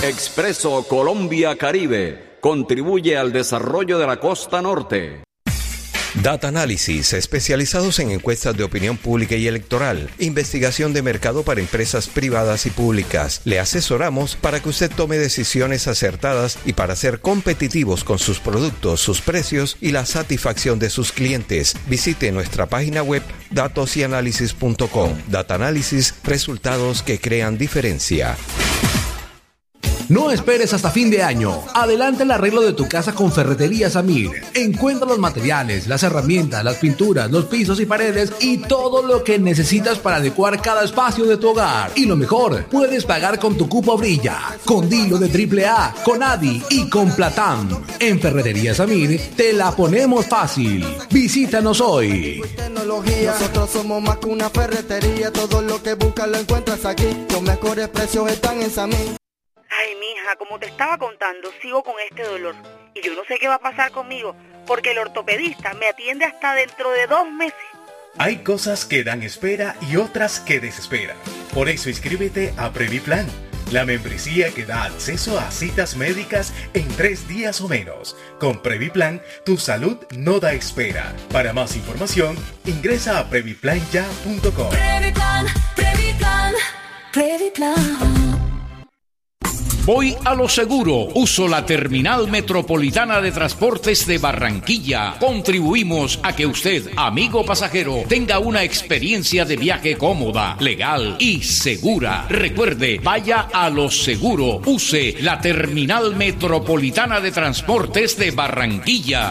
Expreso Colombia Caribe contribuye al desarrollo de la costa norte. Data Analysis, especializados en encuestas de opinión pública y electoral, investigación de mercado para empresas privadas y públicas. Le asesoramos para que usted tome decisiones acertadas y para ser competitivos con sus productos, sus precios y la satisfacción de sus clientes. Visite nuestra página web datosyanalysis.com. Data Analysis, resultados que crean diferencia. No esperes hasta fin de año. Adelanta el arreglo de tu casa con Ferretería Samir. Encuentra los materiales, las herramientas, las pinturas, los pisos y paredes y todo lo que necesitas para adecuar cada espacio de tu hogar. Y lo mejor, puedes pagar con tu cupo Brilla, con Dilo de AAA, con Adi y con Platam. En Ferretería Samir te la ponemos fácil. Visítanos hoy. Nosotros somos más que una ferretería. Todo lo que buscas lo encuentras aquí. Los mejores precios están en Samir. Ay, mija, como te estaba contando, sigo con este dolor. Y yo no sé qué va a pasar conmigo, porque el ortopedista me atiende hasta dentro de 2 meses. Hay cosas que dan espera y otras que desesperan. Por eso inscríbete a Previplan, la membresía que da acceso a citas médicas en 3 días o menos. Con Previplan, tu salud no da espera. Para más información, ingresa a previplanya.com. Previplan, Previplan, Previplan. Voy a lo seguro. Uso la Terminal Metropolitana de Transportes de Barranquilla. Contribuimos a que usted, amigo pasajero, tenga una experiencia de viaje cómoda, legal y segura. Recuerde, vaya a lo seguro. Use la Terminal Metropolitana de Transportes de Barranquilla.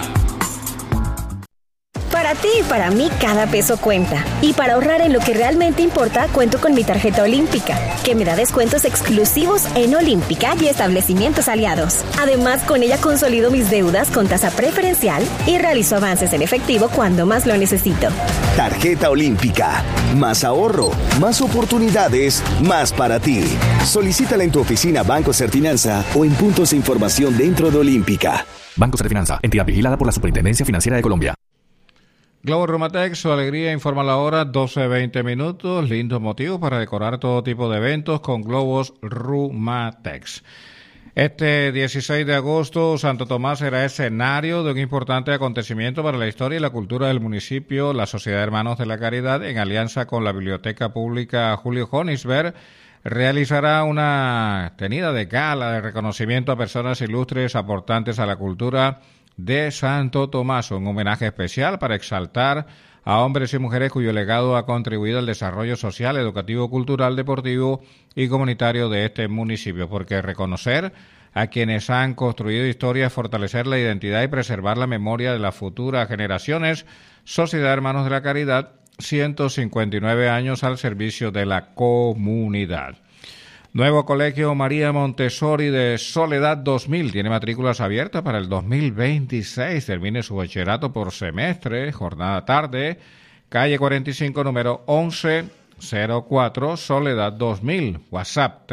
Para ti y para mí cada peso cuenta. Y para ahorrar en lo que realmente importa, cuento con mi tarjeta Olímpica, que me da descuentos exclusivos en Olímpica y establecimientos aliados. Además, con ella consolido mis deudas con tasa preferencial y realizo avances en efectivo cuando más lo necesito. Tarjeta Olímpica. Más ahorro, más oportunidades, más para ti. Solicítala en tu oficina Banco Serfinanza o en puntos de información dentro de Olímpica. Banco Serfinanza, entidad vigilada por la Superintendencia Financiera de Colombia. Globo Rumatex, su alegría informa la hora, 12:20 minutos. Lindos motivos para decorar todo tipo de eventos con globos Rumatex. Este 16 de agosto, Santo Tomás será escenario de un importante acontecimiento para la historia y la cultura del municipio. La Sociedad de Hermanos de la Caridad, en alianza con la Biblioteca Pública Julio Königsberg, realizará una tenida de gala de reconocimiento a personas ilustres aportantes a la cultura de Santo Tomás, un homenaje especial para exaltar a hombres y mujeres cuyo legado ha contribuido al desarrollo social, educativo, cultural, deportivo y comunitario de este municipio, porque reconocer a quienes han construido historia es fortalecer la identidad y preservar la memoria de las futuras generaciones. Sociedad Hermanos de la Caridad, 159 años al servicio de la comunidad. Nuevo Colegio María Montessori de Soledad 2000. Tiene matrículas abiertas para el 2026. Termine su bachillerato por semestre, jornada tarde. Calle 45, número 1104, Soledad 2000. WhatsApp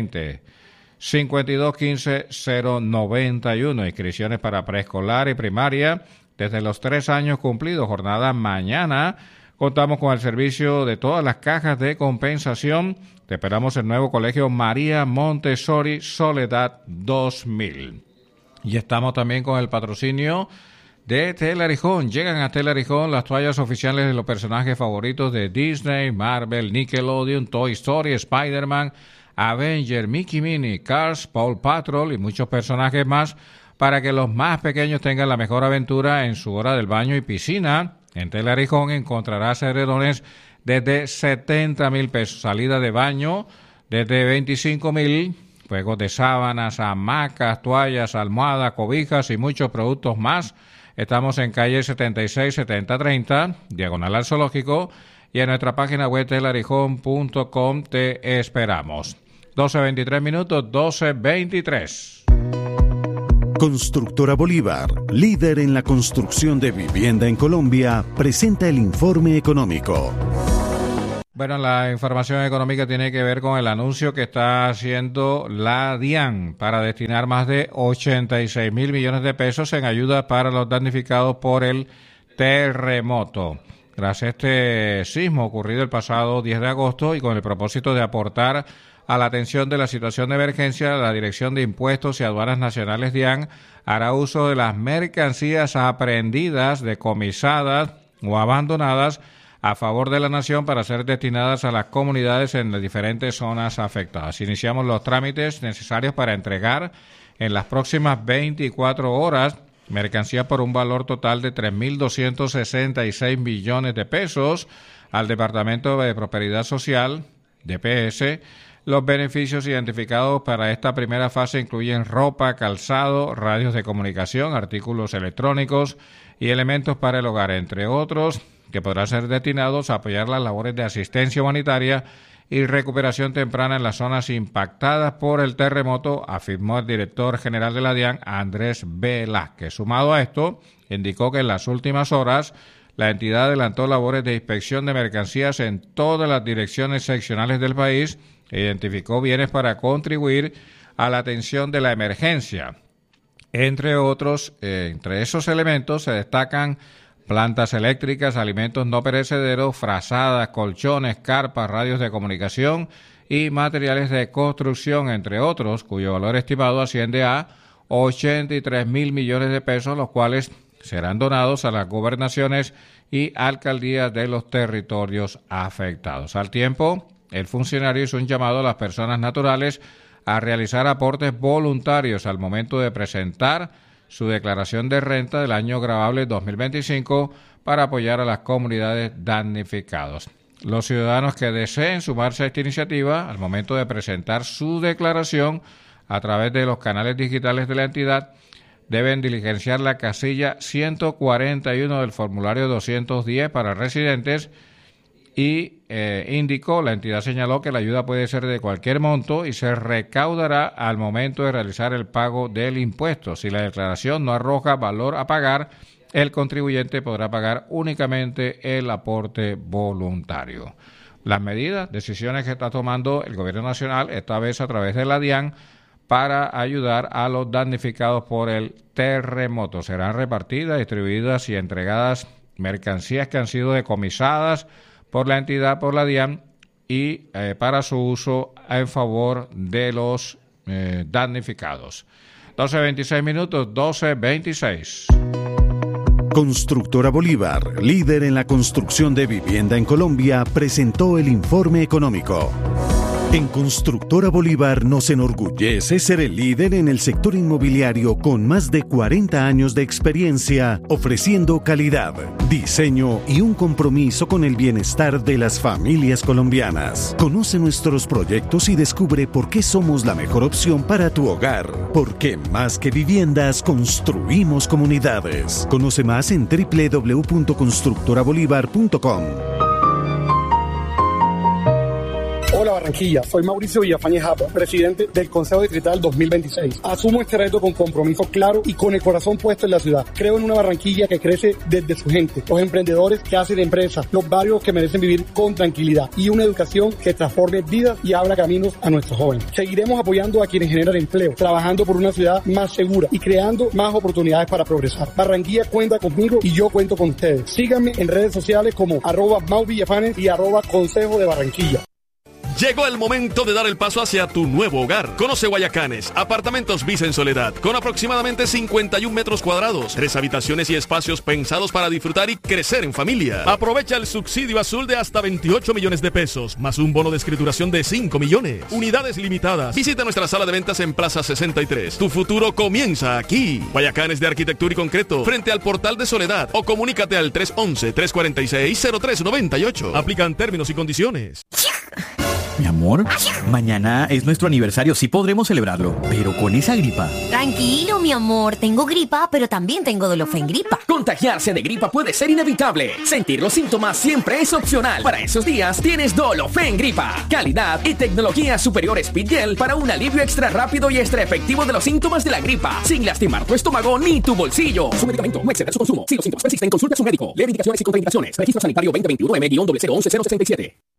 320-5215-091. Inscripciones para preescolar y primaria desde los 3 años cumplidos. Jornada mañana. Contamos con el servicio de todas las cajas de compensación. Te esperamos en el Nuevo Colegio María Montessori Soledad 2000. Y estamos también con el patrocinio de Telarijón. Llegan a Telarijón las toallas oficiales de los personajes favoritos de Disney, Marvel, Nickelodeon, Toy Story, Spider-Man, Avenger, Mickey Minnie, Cars, Paw Patrol y muchos personajes más para que los más pequeños tengan la mejor aventura en su hora del baño y piscina. En Telarijón encontrarás edredones desde 70,000 pesos, salida de baño desde 25,000, juegos de sábanas, hamacas, toallas, almohadas, cobijas y muchos productos más. Estamos en calle 76-7030, diagonal al Zoológico, y en nuestra página web telarijón.com te esperamos. 12:23 minutos, 12:23. Constructora Bolívar, líder en la construcción de vivienda en Colombia, presenta el informe económico. Bueno, la información económica tiene que ver con el anuncio que está haciendo la DIAN para destinar más de 86,000 millones de pesos en ayuda para los damnificados por el terremoto. Tras este sismo ocurrido el pasado 10 de agosto y con el propósito de aportar a la atención de la situación de emergencia, la Dirección de Impuestos y Aduanas Nacionales DIAN hará uso de las mercancías aprehendidas, decomisadas o abandonadas a favor de la nación para ser destinadas a las comunidades en las diferentes zonas afectadas. Iniciamos los trámites necesarios para entregar en las próximas 24 horas mercancía por un valor total de 3.266 millones de pesos al Departamento de Prosperidad Social, DPS. Los beneficios identificados para esta primera fase incluyen ropa, calzado, radios de comunicación, artículos electrónicos y elementos para el hogar, entre otros, que podrán ser destinados a apoyar las labores de asistencia humanitaria y recuperación temprana en las zonas impactadas por el terremoto, afirmó el director general de la DIAN, Andrés Velázquez. Sumado a esto, indicó que en las últimas horas la entidad adelantó labores de inspección de mercancías en todas las direcciones seccionales del país e identificó bienes para contribuir a la atención de la emergencia. Entre otros, entre esos elementos se destacan plantas eléctricas, alimentos no perecederos, frazadas, colchones, carpas, radios de comunicación y materiales de construcción, entre otros, cuyo valor estimado asciende a 83.000 millones de pesos, los cuales serán donados a las gobernaciones y alcaldías de los territorios afectados. Al tiempo, el funcionario hizo un llamado a las personas naturales a realizar aportes voluntarios al momento de presentar su declaración de renta del año gravable 2025 para apoyar a las comunidades damnificadas. Los ciudadanos que deseen sumarse a esta iniciativa al momento de presentar su declaración a través de los canales digitales de la entidad deben diligenciar la casilla 141 del formulario 210 para residentes y indicó, la entidad señaló que la ayuda puede ser de cualquier monto y se recaudará al momento de realizar el pago del impuesto. Si la declaración no arroja valor a pagar, el contribuyente podrá pagar únicamente el aporte voluntario. Las medidas, decisiones que está tomando el Gobierno Nacional, esta vez a través de la DIAN, para ayudar a los damnificados por el terremoto. Serán repartidas, distribuidas y entregadas mercancías que han sido decomisadas por la entidad, por la DIAN, y para su uso en favor de los damnificados. 12:26 minutos, 12:26. Constructora Bolívar, líder en la construcción de vivienda en Colombia, presentó el informe económico. En Constructora Bolívar nos enorgullece ser el líder en el sector inmobiliario con más de 40 años de experiencia, ofreciendo calidad, diseño y un compromiso con el bienestar de las familias colombianas. Conoce nuestros proyectos y descubre por qué somos la mejor opción para tu hogar. Porque más que viviendas, construimos comunidades. Conoce más en www.constructorabolívar.com. Hola Barranquilla, soy Mauricio Villafañe Japa, presidente del Consejo Distrital 2026. Asumo este reto con compromiso claro y con el corazón puesto en la ciudad. Creo en una Barranquilla que crece desde su gente, los emprendedores que hacen empresas, los barrios que merecen vivir con tranquilidad y una educación que transforme vidas y abra caminos a nuestros jóvenes. Seguiremos apoyando a quienes generan empleo, trabajando por una ciudad más segura y creando más oportunidades para progresar. Barranquilla cuenta conmigo y yo cuento con ustedes. Síganme en redes sociales como @MauVillafanes y @Consejo de Barranquilla. Llegó el momento de dar el paso hacia tu nuevo hogar. Conoce Guayacanes, apartamentos Visa en Soledad, con aproximadamente 51 metros cuadrados, 3 habitaciones y espacios pensados para disfrutar y crecer en familia. Aprovecha el subsidio azul de hasta 28 millones de pesos, más un bono de escrituración de 5 millones. Unidades limitadas. Visita nuestra sala de ventas en Plaza 63. Tu futuro comienza aquí. Guayacanes de Arquitectura y Concreto, frente al Portal de Soledad, o comunícate al 311-346-0398. Aplican términos y condiciones. Mi amor, mañana es nuestro aniversario, sí podremos celebrarlo, pero con esa gripa. Tranquilo, mi amor, tengo gripa, pero también tengo Dolofengripa. Contagiarse de gripa puede ser inevitable. Sentir los síntomas siempre es opcional. Para esos días tienes Dolofengripa. Calidad y tecnología superior Speedgel para un alivio extra rápido y extra efectivo de los síntomas de la gripa, sin lastimar tu estómago ni tu bolsillo. Su medicamento, no exceder su consumo. Si los síntomas persisten, consulte a su médico. Lee indicaciones y contraindicaciones. Registro Sanitario 2021 M-011-067.